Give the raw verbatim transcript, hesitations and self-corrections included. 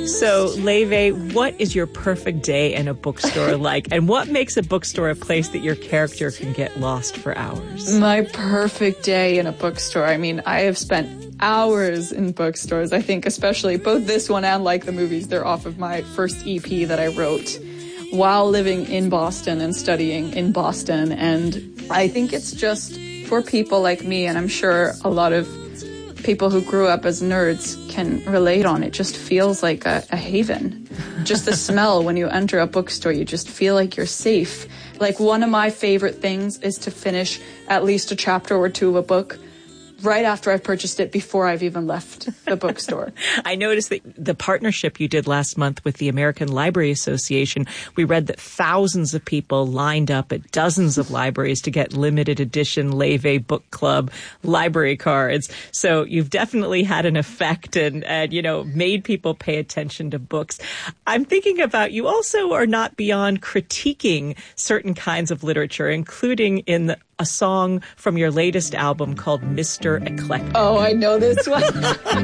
So, Leve, what is your perfect day in a bookstore like? And what makes a bookstore a place that your character can get lost for hours? My perfect day in a bookstore. I mean, I have spent hours in bookstores. I think especially both this one and Like the Movies, they're off of my first E P that I wrote while living in Boston and studying in Boston. And I think it's just for people like me, and I'm sure a lot of people who grew up as nerds can relate on. It just feels like a, a haven. Just the smell when you enter a bookstore, you just feel like you're safe. Like, one of my favorite things is to finish at least a chapter or two of a book right after I've purchased it, before I've even left the bookstore. I noticed that the partnership you did last month with the American Library Association, we read that thousands of people lined up at dozens of libraries to get limited edition Leve Book Club library cards. So you've definitely had an effect and, and, you know, made people pay attention to books. I'm thinking about, you also are not beyond critiquing certain kinds of literature, including in the a song from your latest album called Mister Eclectic. Oh, I know this one.